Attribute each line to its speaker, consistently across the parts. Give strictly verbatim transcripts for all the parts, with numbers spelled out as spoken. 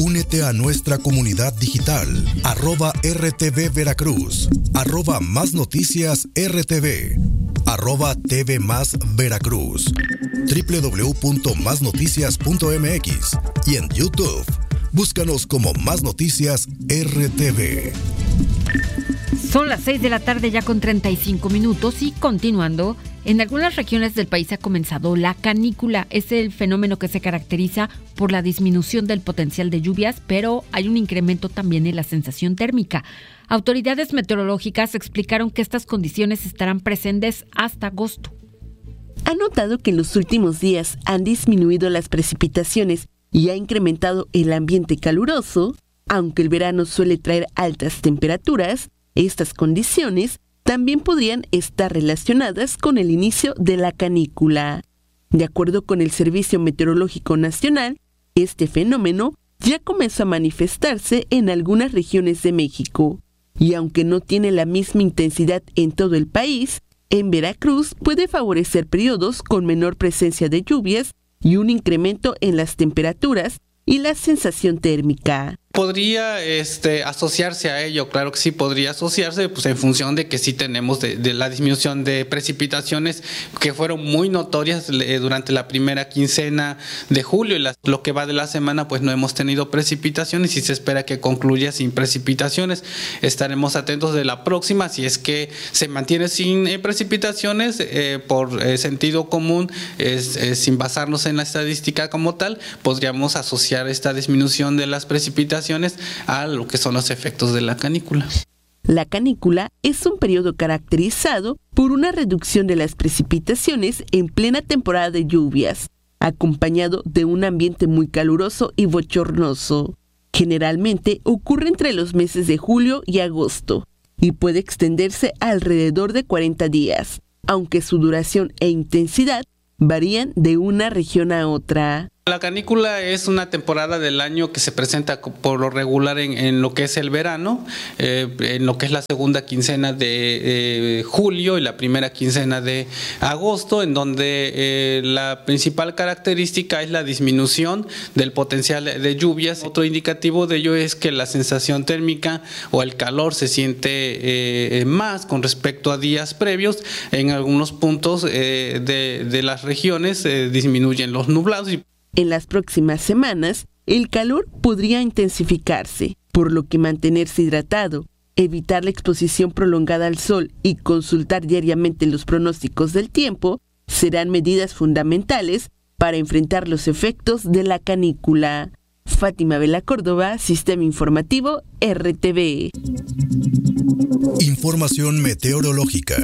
Speaker 1: Únete a nuestra comunidad digital, arroba R T V Veracruz, arroba Más Noticias R T V, arroba T V Más Veracruz, doble u doble u doble u punto más noticias punto m x y en YouTube. Búscanos como Más Noticias R T V.
Speaker 2: Son las seis de la tarde ya con treinta y cinco minutos y continuando, en algunas regiones del país ha comenzado la canícula. Es el fenómeno que se caracteriza por la disminución del potencial de lluvias, pero hay un incremento también en la sensación térmica. Autoridades meteorológicas explicaron que estas condiciones estarán presentes hasta agosto.
Speaker 3: Ha notado que en los últimos días han disminuido las precipitaciones y ha incrementado el ambiente caluroso. Aunque el verano suele traer altas temperaturas, estas condiciones también podrían estar relacionadas con el inicio de la canícula. De acuerdo con el Servicio Meteorológico Nacional, este fenómeno ya comenzó a manifestarse en algunas regiones de México, y aunque no tiene la misma intensidad en todo el país, en Veracruz puede favorecer periodos con menor presencia de lluvias y un incremento en las temperaturas y la sensación térmica.
Speaker 4: Podría este, asociarse a ello, claro que sí, podría asociarse, pues en función de que sí tenemos de, de la disminución de precipitaciones que fueron muy notorias eh, durante la primera quincena de julio y la, lo que va de la semana pues no hemos tenido precipitaciones y se espera que concluya sin precipitaciones. Estaremos atentos de la próxima, si es que se mantiene sin eh, precipitaciones eh, por eh, sentido común, es, eh, sin basarnos en la estadística como tal, podríamos asociar esta disminución de las precipitaciones a lo que son los efectos de la canícula.
Speaker 3: La canícula es un periodo caracterizado por una reducción de las precipitaciones en plena temporada de lluvias, acompañado de un ambiente muy caluroso y bochornoso. Generalmente ocurre entre los meses de julio y agosto y puede extenderse alrededor de cuarenta días, aunque su duración e intensidad varían de una región a otra.
Speaker 4: La canícula es una temporada del año que se presenta por lo regular en, en lo que es el verano, eh, en lo que es la segunda quincena de eh, julio y la primera quincena de agosto, en donde eh, la principal característica es la disminución del potencial de lluvias. Otro indicativo de ello es que la sensación térmica o el calor se siente eh, más con respecto a días previos. En algunos puntos eh, de, de las regiones eh, disminuyen los nublados. Y
Speaker 3: En las próximas semanas, el calor podría intensificarse, por lo que mantenerse hidratado, evitar la exposición prolongada al sol y consultar diariamente los pronósticos del tiempo serán medidas fundamentales para enfrentar los efectos de la canícula. Fátima Vela Córdoba, Sistema Informativo R T V.
Speaker 1: Información meteorológica.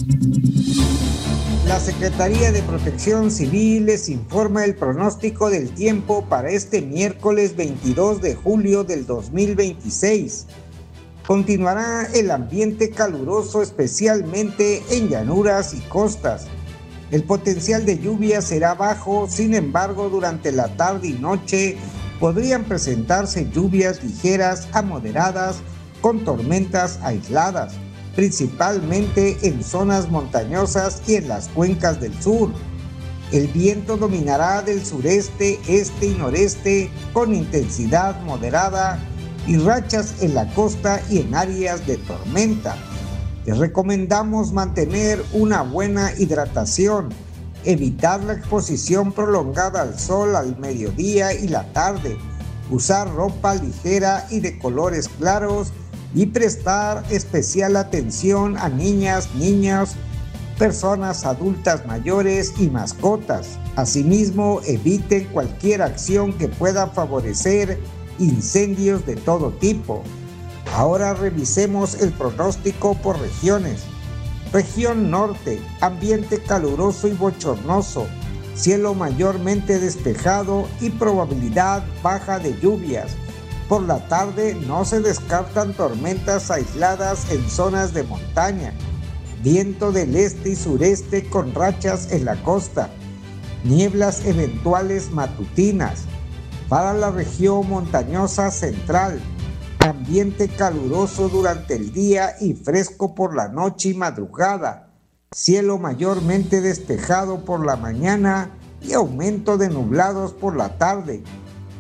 Speaker 5: La Secretaría de Protección Civil les informa el pronóstico del tiempo para este miércoles veintidós de julio del dos mil veintiséis. Continuará el ambiente caluroso, especialmente en llanuras y costas. El potencial de lluvia será bajo, sin embargo, durante la tarde y noche podrían presentarse lluvias ligeras a moderadas con tormentas aisladas, principalmente en zonas montañosas y en las cuencas del sur. El viento dominará del sureste, este y noreste con intensidad moderada y rachas en la costa y en áreas de tormenta. Les recomendamos mantener una buena hidratación, evitar la exposición prolongada al sol al mediodía y la tarde, usar ropa ligera y de colores claros y prestar especial atención a niñas, niños, personas adultas mayores y mascotas. Asimismo, eviten cualquier acción que pueda favorecer incendios de todo tipo. Ahora revisemos el pronóstico por regiones. Región norte, ambiente caluroso y bochornoso, cielo mayormente despejado y probabilidad baja de lluvias. Por la tarde no se descartan tormentas aisladas en zonas de montaña. Viento del este y sureste con rachas en la costa. Nieblas eventuales matutinas. Para la región montañosa central, ambiente caluroso durante el día y fresco por la noche y madrugada. Cielo mayormente despejado por la mañana y aumento de nublados por la tarde.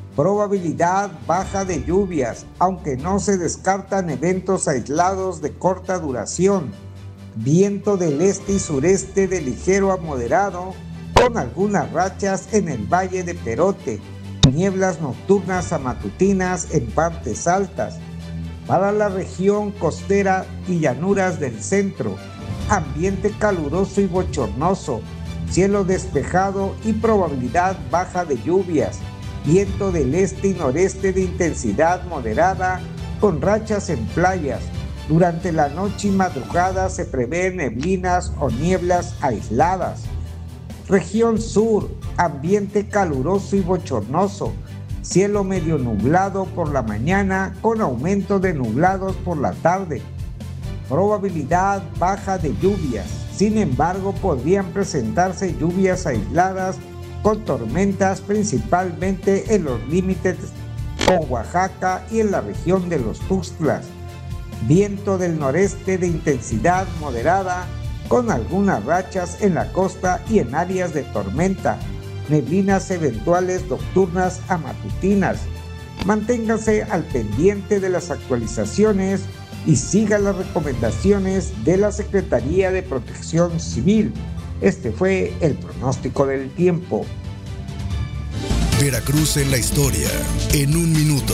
Speaker 5: Probabilidad baja de lluvias, aunque no se descartan eventos aislados de corta duración. Viento del este y sureste de ligero a moderado, con algunas rachas en el valle de Perote. Nieblas nocturnas a matutinas en partes altas. Para la región costera y llanuras del centro, ambiente caluroso y bochornoso, cielo despejado y probabilidad baja de lluvias. Viento del este y noreste de intensidad moderada, con rachas en playas. Durante la noche y madrugada se prevén neblinas o nieblas aisladas. Región sur, ambiente caluroso y bochornoso, cielo medio nublado por la mañana con aumento de nublados por la tarde. Probabilidad baja de lluvias, sin embargo podrían presentarse lluvias aisladas con tormentas principalmente en los límites con Oaxaca y en la región de los Tuxtlas. Viento del noreste de intensidad moderada con algunas rachas en la costa y en áreas de tormenta. Neblinas eventuales nocturnas a matutinas. Manténgase al pendiente de las actualizaciones y siga las recomendaciones de la Secretaría de Protección Civil. Este fue el pronóstico del tiempo.
Speaker 1: Veracruz en la historia, en un minuto.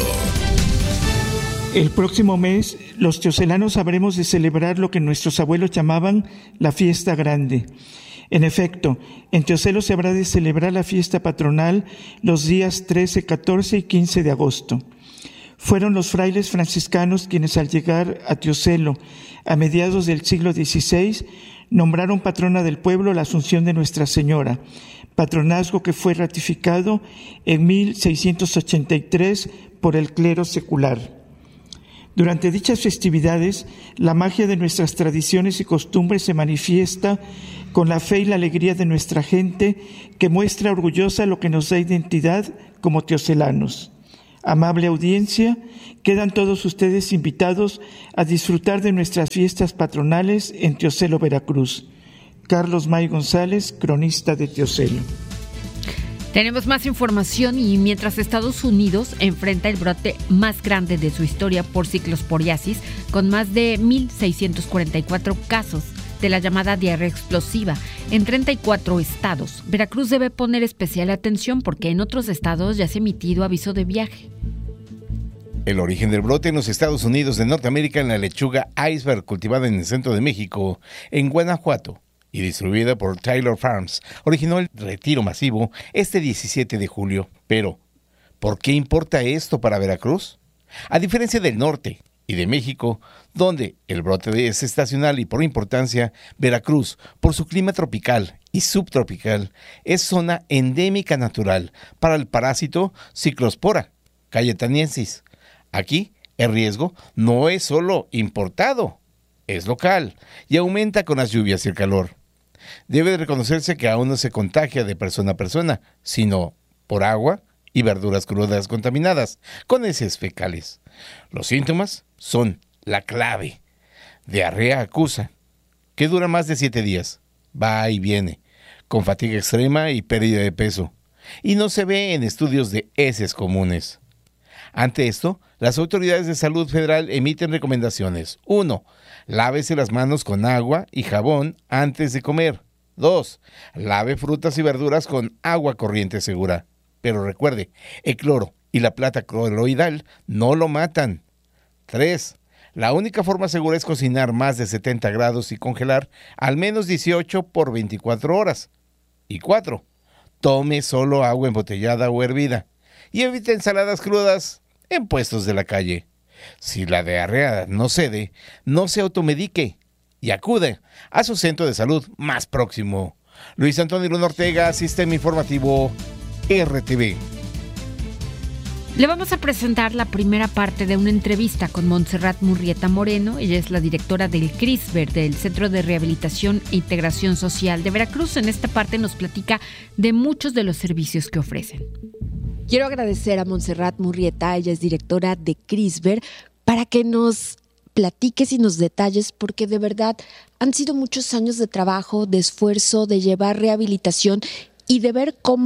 Speaker 6: El próximo mes, los teocelanos habremos de celebrar lo que nuestros abuelos llamaban la fiesta grande. En efecto, en Teocelo se habrá de celebrar la fiesta patronal los días trece, catorce y quince de agosto. Fueron los frailes franciscanos quienes al llegar a Teocelo a mediados del siglo dieciséis nombraron patrona del pueblo la Asunción de Nuestra Señora, patronazgo que fue ratificado en mil seiscientos ochenta y tres por el clero secular. Durante dichas festividades, la magia de nuestras tradiciones y costumbres se manifiesta con la fe y la alegría de nuestra gente, que muestra orgullosa lo que nos da identidad como teocelanos. Amable audiencia, quedan todos ustedes invitados a disfrutar de nuestras fiestas patronales en Teocelo, Veracruz. Carlos May González, cronista de Teocelo.
Speaker 2: Tenemos más información y mientras Estados Unidos enfrenta el brote más grande de su historia por ciclosporiasis, con más de mil seiscientos cuarenta y cuatro casos de la llamada diarrea explosiva en treinta y cuatro estados, Veracruz debe poner especial atención porque en otros estados ya se ha emitido aviso de viaje.
Speaker 7: El origen del brote en los Estados Unidos de Norteamérica en la lechuga iceberg cultivada en el centro de México, en Guanajuato, y distribuida por Taylor Farms, originó el retiro masivo este diecisiete de julio. Pero, ¿por qué importa esto para Veracruz? A diferencia del norte y de México, donde el brote es estacional y por importancia, Veracruz, por su clima tropical y subtropical, es zona endémica natural para el parásito Cyclospora cayetaniensis. Aquí, el riesgo no es solo importado, es local y aumenta con las lluvias y el calor. Debe de reconocerse que aún no se contagia de persona a persona, sino por agua y verduras crudas contaminadas con heces fecales. Los síntomas son la clave. Diarrea acusa, que dura más de siete días, va y viene, con fatiga extrema y pérdida de peso, y no se ve en estudios de heces comunes. Ante esto, las autoridades de salud federal emiten recomendaciones. uno. Lávese las manos con agua y jabón antes de comer. dos. Lave frutas y verduras con agua corriente segura. Pero recuerde, el cloro y la plata coloidal no lo matan. tres. La única forma segura es cocinar más de setenta grados y congelar al menos dieciocho por veinticuatro horas. Y cuatro. Tome solo agua embotellada o hervida. Y evite ensaladas crudas en puestos de la calle. Si la diarrea no cede, no se automedique y acude a su centro de salud más próximo. Luis Antonio Luna Ortega, Sistema Informativo R T V.
Speaker 2: Le vamos a presentar la primera parte de una entrevista con Montserrat Murrieta Moreno. Ella es la directora del CRISVER, del Centro de Rehabilitación e Integración Social de Veracruz. En esta parte nos platica de muchos de los servicios que ofrecen.
Speaker 8: Quiero agradecer a Montserrat Murrieta, ella es directora de CRISVER, para que nos platiques y nos detalles, porque de verdad han sido muchos años de trabajo, de esfuerzo, de llevar rehabilitación y de ver cómo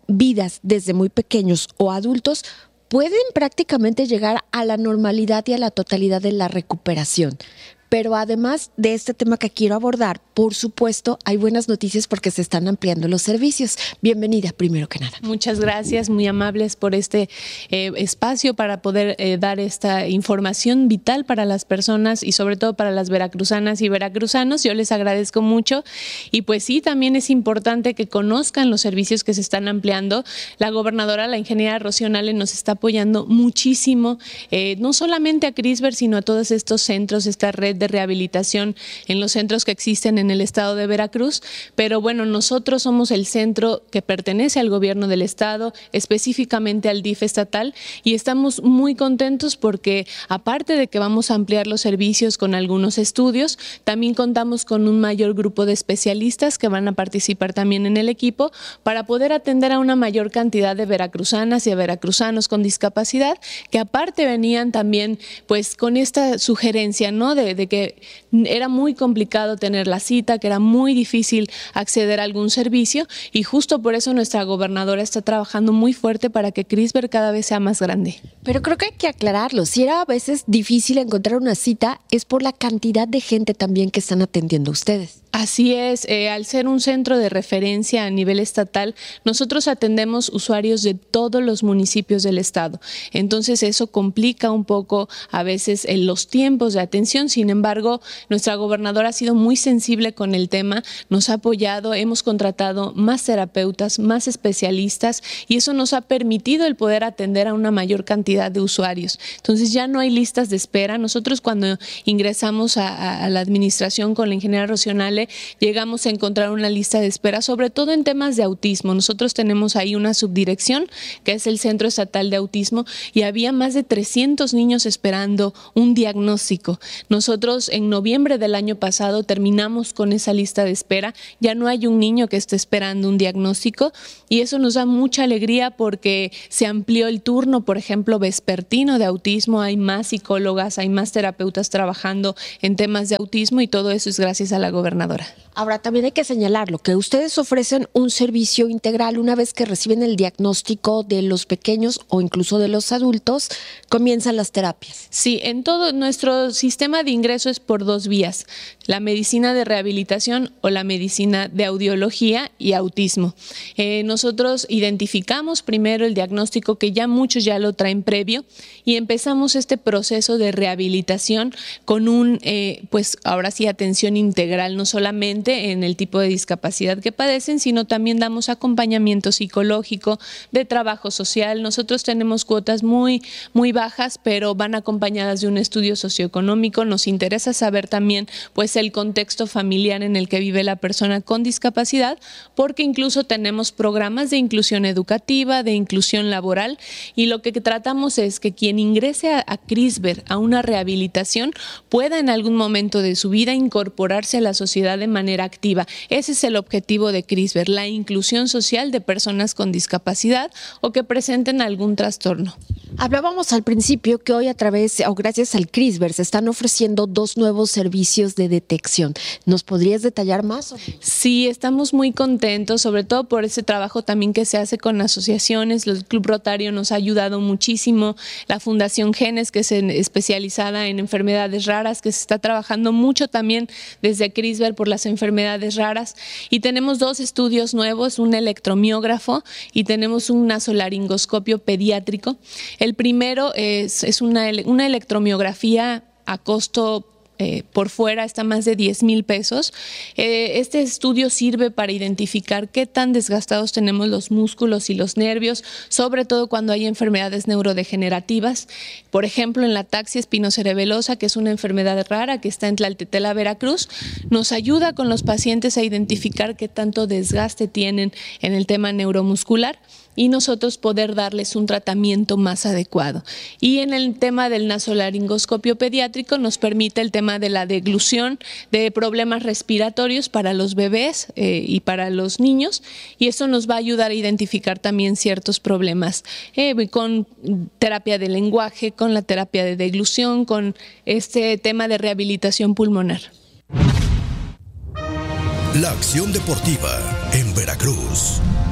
Speaker 8: vidas desde muy pequeños o adultos pueden prácticamente llegar a la normalidad y a la totalidad de la recuperación. Pero además de este tema que quiero abordar, por supuesto, hay buenas noticias porque se están ampliando los servicios. Bienvenida, primero que nada.
Speaker 9: Muchas gracias, muy amables por este eh, espacio para poder eh, dar esta información vital para las personas y sobre todo para las veracruzanas y veracruzanos. Yo les agradezco mucho y pues sí, también es importante que conozcan los servicios que se están ampliando. La gobernadora, la ingeniera Rocío Nale, nos está apoyando muchísimo, eh, no solamente a CRISVER, sino a todos estos centros, esta red de rehabilitación en los centros que existen en el estado de Veracruz, pero bueno, nosotros somos el centro que pertenece al gobierno del estado, específicamente al D I F estatal, y estamos muy contentos porque aparte de que vamos a ampliar los servicios con algunos estudios, también contamos con un mayor grupo de especialistas que van a participar también en el equipo para poder atender a una mayor cantidad de veracruzanas y de veracruzanos con discapacidad, que aparte venían también pues con esta sugerencia, ¿no? De, de que era muy complicado tener la cita, que era muy difícil acceder a algún servicio y justo por eso nuestra gobernadora está trabajando muy fuerte para que CRISVER cada vez sea más grande.
Speaker 8: Pero creo que hay que aclararlo, si era a veces difícil encontrar una cita es por la cantidad de gente también que están atendiendo ustedes.
Speaker 9: Así es, eh, al ser un centro de referencia a nivel estatal, nosotros atendemos usuarios de todos los municipios del estado. Entonces eso complica un poco a veces eh, los tiempos de atención. Sin embargo, nuestra gobernadora ha sido muy sensible con el tema, nos ha apoyado, hemos contratado más terapeutas, más especialistas y eso nos ha permitido el poder atender a una mayor cantidad de usuarios. Entonces ya no hay listas de espera. Nosotros cuando ingresamos a, a, a la administración con la ingeniera Rocío Nale, llegamos a encontrar una lista de espera, sobre todo en temas de autismo. Nosotros tenemos ahí una subdirección, que es el Centro Estatal de Autismo, y había más de trescientos niños esperando un diagnóstico. Nosotros en noviembre del año pasado terminamos con esa lista de espera. Ya no hay un niño que esté esperando un diagnóstico y eso nos da mucha alegría porque se amplió el turno, por ejemplo, vespertino de autismo. Hay más psicólogas, hay más terapeutas trabajando en temas de autismo y todo eso es gracias a la gobernadora.
Speaker 8: Ahora, también hay que señalarlo, que ustedes ofrecen un servicio integral una vez que reciben el diagnóstico de los pequeños o incluso de los adultos, comienzan las terapias.
Speaker 9: Sí, en todo nuestro sistema de ingreso es por dos vías, la medicina de rehabilitación o la medicina de audiología y autismo. Eh, nosotros identificamos primero el diagnóstico, que ya muchos ya lo traen previo, y empezamos este proceso de rehabilitación con un, eh, pues ahora sí, atención integral, no solamente en el tipo de discapacidad que padecen, sino también damos acompañamiento psicológico, de trabajo social. Nosotros tenemos cuotas muy, muy bajas, pero van acompañadas de un estudio socioeconómico. Nos interesa saber también pues el contexto familiar en el que vive la persona con discapacidad, porque incluso tenemos programas de inclusión educativa, de inclusión laboral, y lo que tratamos es que quien ingrese a, a CRISVER, a una rehabilitación, pueda en algún momento de su vida incorporarse a la sociedad de manera activa. Ese es el objetivo de CRISVER, la inclusión social de personas con discapacidad o que presenten algún trastorno.
Speaker 8: Hablábamos al principio que hoy a través o gracias al CRISVER se están ofreciendo dos nuevos servicios de detección. ¿Nos podrías detallar más?
Speaker 9: Sí, estamos muy contentos, sobre todo por ese trabajo también que se hace con asociaciones. El Club Rotario nos ha ayudado muchísimo, la Fundación Genes, que es especializada en enfermedades raras, que se está trabajando mucho también desde CRISVER por las enfermedades raras, y tenemos dos estudios nuevos, un electromiógrafo y tenemos un nasolaringoscopio pediátrico. El primero es, es una, una electromiografía a costo Eh, por fuera, está más de diez mil pesos. Eh, este estudio sirve para identificar qué tan desgastados tenemos los músculos y los nervios, sobre todo cuando hay enfermedades neurodegenerativas. Por ejemplo, en la ataxia espinocerebelosa, que es una enfermedad rara que está en Tlaltetela, Veracruz, nos ayuda con los pacientes a identificar qué tanto desgaste tienen en el tema neuromuscular y nosotros poder darles un tratamiento más adecuado. Y en el tema del nasolaringoscopio pediátrico nos permite el tema de la deglución de problemas respiratorios para los bebés eh, y para los niños, y eso nos va a ayudar a identificar también ciertos problemas eh, con terapia de lenguaje, con la terapia de deglución, con este tema de rehabilitación pulmonar.
Speaker 1: La acción deportiva en Veracruz.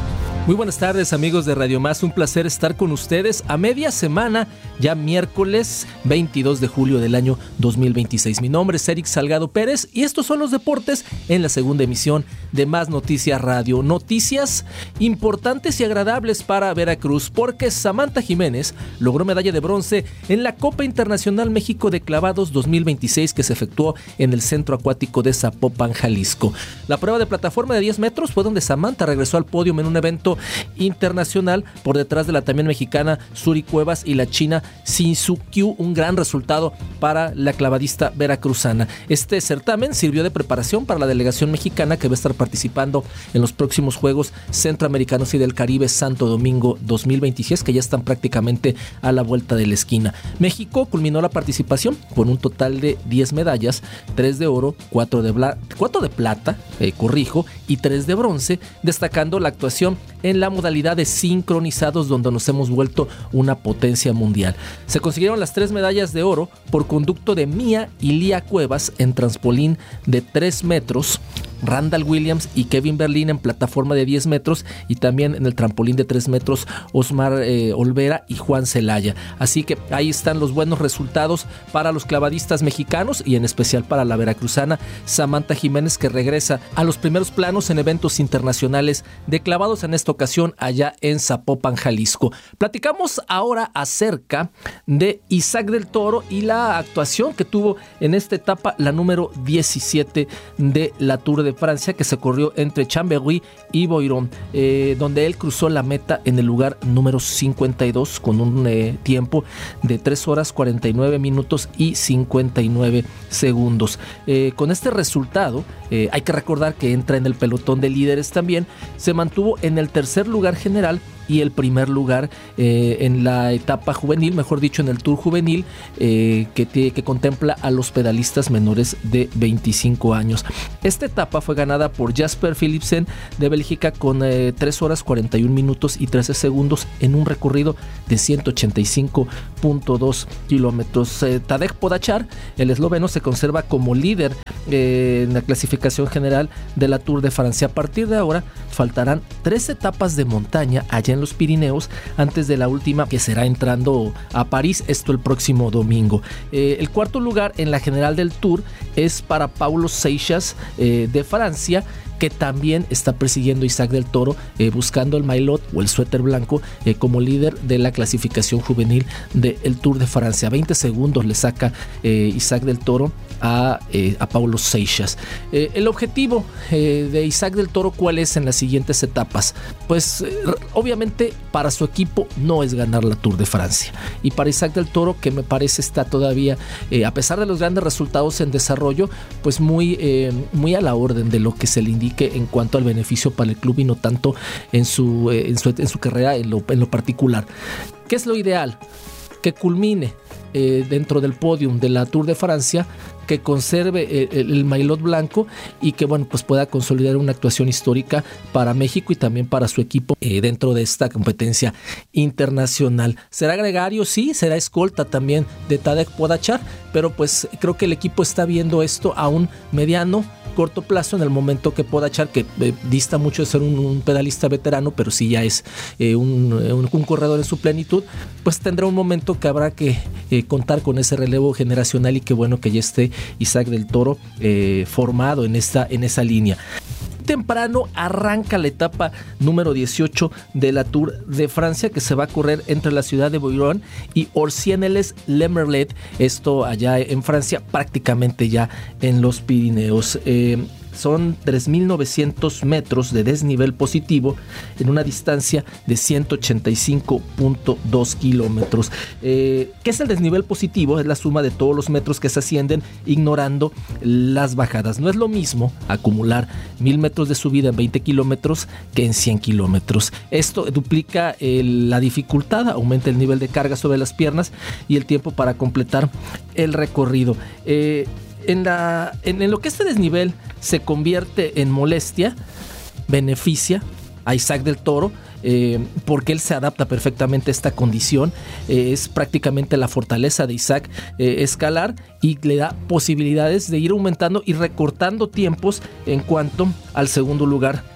Speaker 10: Muy buenas tardes, amigos de Radio Más, un placer estar con ustedes a media semana, ya miércoles veintidós de julio del año dos mil veintiséis. Mi nombre es Eric Salgado Pérez y estos son los deportes en la segunda emisión de Más Noticias Radio. Noticias importantes y agradables para Veracruz, porque Samantha Jiménez logró medalla de bronce en la Copa Internacional México de Clavados dos mil veintiséis, que se efectuó en el Centro Acuático de Zapopan, Jalisco. La prueba de plataforma de diez metros fue donde Samantha regresó al podio en un evento internacional por detrás de la también mexicana Suri Cuevas y la china Xin Su Qiu, un gran resultado para la clavadista veracruzana. Este certamen sirvió de preparación para la delegación mexicana, que va a estar participando en los próximos Juegos Centroamericanos y del Caribe Santo Domingo dos mil veintiséis, que ya están prácticamente a la vuelta de la esquina. México culminó la participación con un total de diez medallas, tres de oro, cuatro de, bla- cuatro de plata, eh, corrijo, y tres de bronce, destacando la actuación en la modalidad de sincronizados, donde nos hemos vuelto una potencia mundial. Se consiguieron las tres medallas de oro por conducto de Mía y Lía Cuevas en trampolín de tres metros, Randall Williams y Kevin Berlín en plataforma de diez metros, y también en el trampolín de tres metros Osmar eh, Olvera y Juan Celaya. Así que ahí están los buenos resultados para los clavadistas mexicanos y en especial para la veracruzana Samantha Jiménez, que regresa a los primeros planos en eventos internacionales de clavados, en esta ocasión allá en Zapopan, Jalisco. Platicamos ahora acerca de Isaac del Toro y la actuación que tuvo en esta etapa, la número diecisiete de la Tour de Francia, que se corrió entre Chambéry y Boiron, eh, donde él cruzó la meta en el lugar número cincuenta y dos con un eh, tiempo de tres horas cuarenta y nueve minutos y cincuenta y nueve segundos. Eh, con este resultado, eh, hay que recordar que entra en el pelotón de líderes también. Se mantuvo en el tercer lugar general y el primer lugar eh, en la etapa juvenil, mejor dicho en el Tour juvenil, eh, que, te, que contempla a los pedalistas menores de veinticinco años. Esta etapa fue ganada por Jasper Philipsen de Bélgica con eh, tres horas cuarenta y un minutos y trece segundos en un recorrido de ciento ochenta y cinco punto dos kilómetros. Eh, Tadej Pogačar, el esloveno, se conserva como líder eh, en la clasificación general de la Tour de Francia. A partir de ahora faltarán tres etapas de montaña allá en los Pirineos antes de la última, que será entrando a París, esto el próximo domingo. Eh, el cuarto lugar en la general del Tour es para Paulo Seixas eh, de Francia, que también está persiguiendo Isaac del Toro, eh, buscando el maillot o el suéter blanco eh, como líder de la clasificación juvenil del Tour de Francia. veinte segundos le saca eh, Isaac del Toro a, eh, a Paulo Seixas. Eh, el objetivo eh, de Isaac del Toro, ¿cuál es en las siguientes etapas? Pues eh, obviamente para su equipo no es ganar la Tour de Francia, y para Isaac del Toro, que me parece está todavía, eh, a pesar de los grandes resultados en desarrollo, pues muy, eh, muy a la orden de lo que se le indica en cuanto al beneficio para el club y no tanto en su, eh, en su, en su carrera en lo, en lo particular. ¿Qué es lo ideal? Que culmine eh, dentro del podium de la Tour de Francia, que conserve el, el, el maillot blanco y que bueno, pues pueda consolidar una actuación histórica para México y también para su equipo eh, dentro de esta competencia internacional. ¿Será gregario? Sí. ¿Será escolta también de Tadej Pogačar? Pero pues creo que el equipo está viendo esto a un mediano, corto plazo, en el momento que Pogačar, que eh, dista mucho de ser un, un pedalista veterano, pero sí ya es eh, un, un, un corredor en su plenitud, pues tendrá un momento que habrá que eh, contar con ese relevo generacional, y qué bueno que ya esté Isaac del Toro eh, formado en esta en esa línea. Temprano arranca la etapa número dieciocho de la Tour de Francia, que se va a correr entre la ciudad de Boiron y Orcières-le-Merlet, esto allá en Francia, prácticamente ya en los Pirineos. Eh, Son tres mil novecientos metros de desnivel positivo en una distancia de ciento ochenta y cinco punto dos kilómetros. Eh, ¿Qué es el desnivel positivo? Es la suma de todos los metros que se ascienden ignorando las bajadas. No es lo mismo acumular mil metros de subida en veinte kilómetros que en cien kilómetros. Esto duplica el, la dificultad, aumenta el nivel de carga sobre las piernas y el tiempo para completar el recorrido. Eh, En, la, en, en lo que este desnivel se convierte en molestia, beneficia a Isaac del Toro, eh, porque él se adapta perfectamente a esta condición. Eh, es prácticamente la fortaleza de Isaac eh, escalar, y le da posibilidades de ir aumentando y recortando tiempos en cuanto al segundo lugar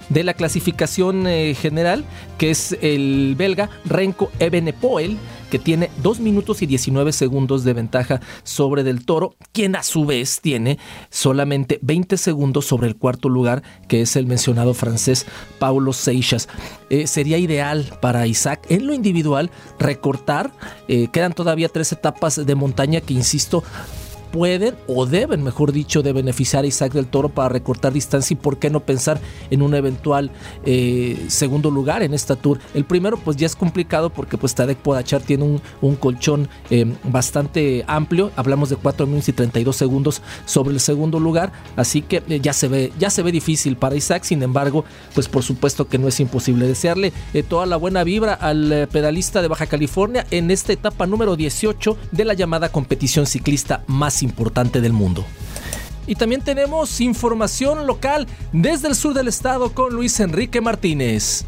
Speaker 10: de la clasificación eh, general, que es el belga Remco Evenepoel, que tiene dos minutos y diecinueve segundos de ventaja sobre Del Toro, quien a su vez tiene solamente veinte segundos sobre el cuarto lugar, que es el mencionado francés Paulo Seixas. Eh, sería ideal para Isaac en lo individual recortar, eh, quedan todavía tres etapas de montaña que, insisto, pueden o deben, mejor dicho, de beneficiar a Isaac Del Toro para recortar distancia, y por qué no pensar en un eventual eh, segundo lugar en esta Tour. El primero pues ya es complicado porque pues Tadej Pogačar tiene un, un colchón eh, bastante amplio, hablamos de cuatro minutos y treinta y dos segundos sobre el segundo lugar, así que eh, ya se ve ya se ve difícil para Isaac. Sin embargo, pues por supuesto que no es imposible. Desearle eh, toda la buena vibra al eh, pedalista de Baja California en esta etapa número dieciocho de la llamada competición ciclista más importante del mundo. Y también tenemos información local desde el sur del estado con Luis Enrique Martínez.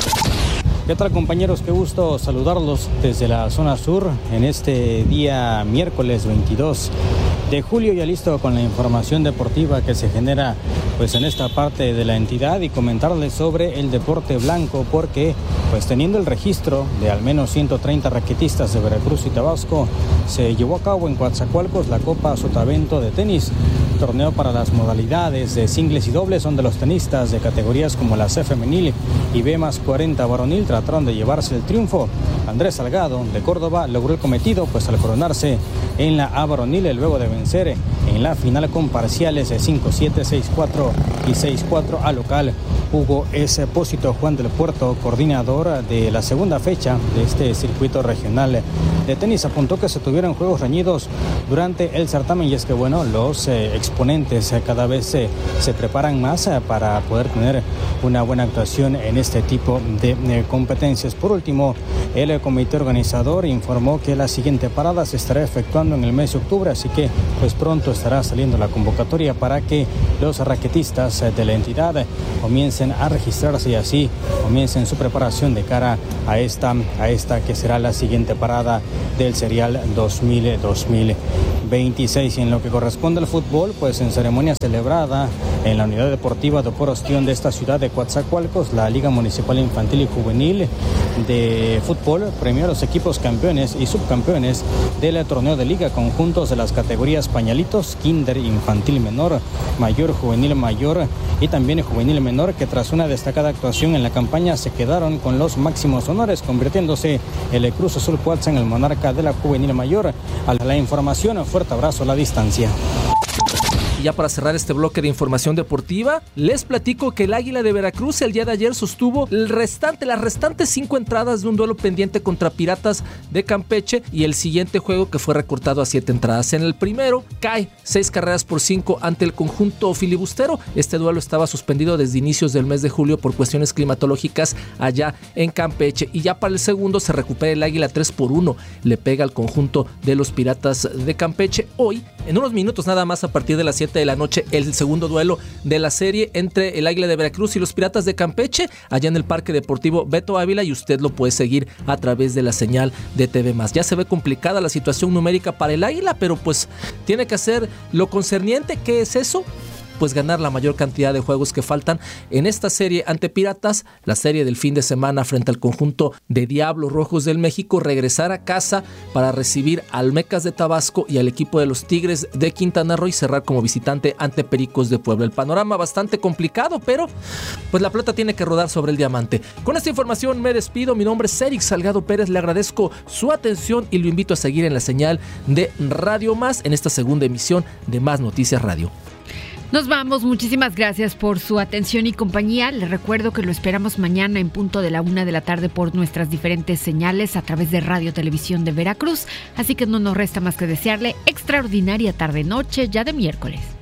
Speaker 11: ¿Qué tal, compañeros? Qué gusto saludarlos desde la zona sur en este día miércoles veintidós de julio, ya listo con la información deportiva que se genera pues en esta parte de la entidad, y comentarles sobre el deporte blanco, porque pues teniendo el registro de al menos ciento treinta raquetistas de Veracruz y Tabasco, se llevó a cabo en Coatzacoalcos la Copa Sotavento de tenis, torneo para las modalidades de singles y dobles, donde los tenistas de categorías como la C femenil y B más cuarenta varonil trataron de llevarse el triunfo. Andrés Salgado de Córdoba logró el cometido pues al coronarse en la A varonil luego de vencer en la final con parciales de cinco siete, seis cuatro y seis cuatro al local Hugo Espósito. Juan del Puerto, coordinador de la segunda fecha de este circuito regional de tenis, apuntó que se tuvieron juegos reñidos durante el certamen, y es que bueno, los eh, exponentes eh, cada vez eh, se preparan más eh, para poder tener una buena actuación en este tipo de eh, competencias. Por último, el eh, comité organizador informó que la siguiente parada se estará efectuando en el mes de octubre, así que pues pronto estará saliendo la convocatoria para que los raquetistas eh, de la entidad eh, comiencen a registrarse y así comiencen su preparación de cara a esta, a esta que será la siguiente parada del serial dos mil veintiséis. Y en lo que corresponde al fútbol, pues en ceremonia celebrada en la unidad deportiva de Oporostión de esta ciudad de Coatzacoalcos, la Liga Municipal Infantil y Juvenil de Fútbol premió a los equipos campeones y subcampeones del torneo de liga, conjuntos de las categorías pañalitos, kinder, infantil menor, mayor, juvenil mayor y también juvenil menor, que tras una destacada actuación en la campaña se quedaron con los máximos honores, convirtiéndose el Cruz Azul Cuatza en el monarca de la juvenil mayor. A la información, un fuerte abrazo a la distancia.
Speaker 10: Y ya para cerrar este bloque de información deportiva, les platico que el Águila de Veracruz el día de ayer sostuvo el restante, las restantes cinco entradas de un duelo pendiente contra Piratas de Campeche, y el siguiente juego, que fue recortado a siete entradas. En el primero cae seis carreras por cinco ante el conjunto filibustero. Este duelo estaba suspendido desde inicios del mes de julio por cuestiones climatológicas allá en Campeche, y ya para el segundo se recupera el Águila tres por uno, le pega al conjunto de los Piratas de Campeche. Hoy, en unos minutos nada más, a partir de las siete de la noche, el segundo duelo de la serie entre el Águila de Veracruz y los Piratas de Campeche, allá en el Parque Deportivo Beto Ávila, y usted lo puede seguir a través de la señal de T V más. Ya se ve complicada la situación numérica para el Águila, pero pues tiene que hacer lo concerniente. ¿Qué es eso? Pues ganar la mayor cantidad de juegos que faltan en esta serie ante Piratas, la serie del fin de semana frente al conjunto de Diablos Rojos del México, regresar a casa para recibir al Mecas de Tabasco y al equipo de los Tigres de Quintana Roo y cerrar como visitante ante Pericos de Puebla. El panorama bastante complicado, pero pues la pelota tiene que rodar sobre el diamante. Con esta información me despido. Mi nombre es Eric Salgado Pérez, le agradezco su atención y lo invito a seguir en la señal de Radio Más en esta segunda emisión de Más Noticias Radio.
Speaker 2: Nos vamos, muchísimas gracias por su atención y compañía. Les recuerdo que lo esperamos mañana en punto de la una de la tarde por nuestras diferentes señales a través de Radio Televisión de Veracruz. Así que no nos resta más que desearle extraordinaria tarde-noche ya de miércoles.